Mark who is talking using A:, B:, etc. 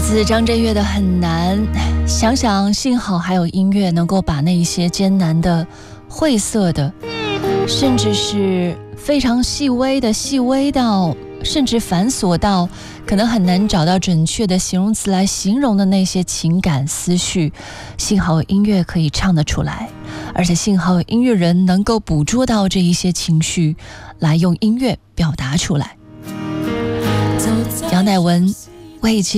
A: 自张震岳的很难，想想幸好还有音乐能够把那一些艰难的、晦涩的，甚至是非常细微的、细微到甚至繁琐到可能很难找到准确的形容词来形容的那些情感思绪，幸好有音乐可以唱得出来，而且幸好有音乐人能够捕捉到这一些情绪，来用音乐表达出来。杨乃文为